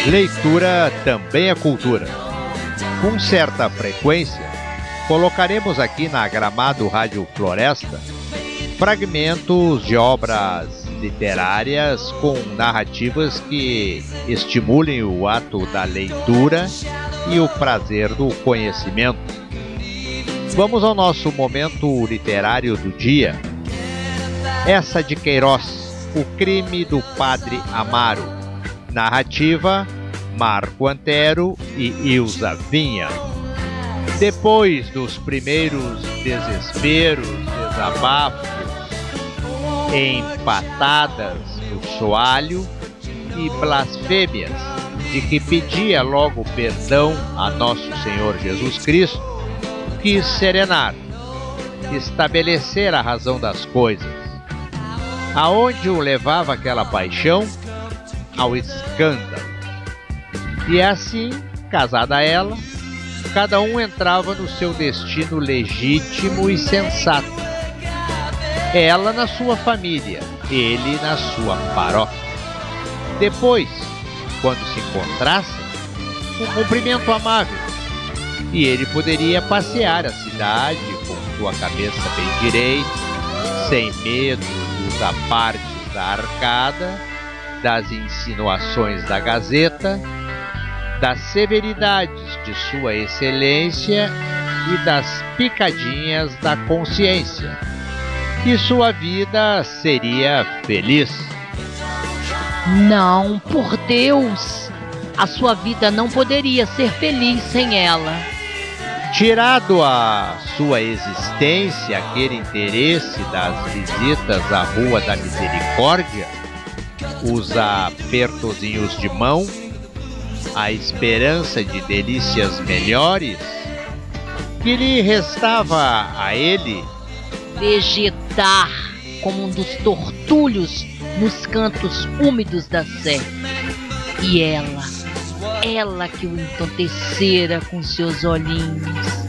Leitura também é cultura. Com certa frequência, colocaremos aqui na Gramado Rádio Floresta fragmentos de obras literárias com narrativas que estimulem o ato da leitura e o prazer do conhecimento. Vamos ao nosso momento literário do dia. Essa de Queiroz, O Crime do Padre Amaro. Narrativa, Marco Antero e Ilza Vinha. Depois dos primeiros desesperos, desabafos, empatadas no soalho e blasfêmias de que pedia logo perdão a nosso Senhor Jesus Cristo, quis serenar, estabelecer a razão das coisas. Aonde o levava aquela paixão? Ao escândalo. E assim, casada ela, cada um entrava no seu destino legítimo e sensato. Ela na sua família, ele na sua paróquia. Depois, quando se encontrassem, um cumprimento amável, e ele poderia passear a cidade com sua cabeça bem direita, sem medo dos apartes da arcada, das insinuações da Gazeta, das severidades de sua excelência e das picadinhas da consciência. E sua vida seria feliz. Não, por Deus! A sua vida não poderia ser feliz sem ela. Tirado a sua existência aquele interesse das visitas à Rua da Misericórdia, os apertozinhos de mão, a esperança de delícias melhores, que lhe restava a ele? Vegetar como um dos tortulhos nos cantos úmidos da Sé. E ela que o entontecera com seus olhinhos.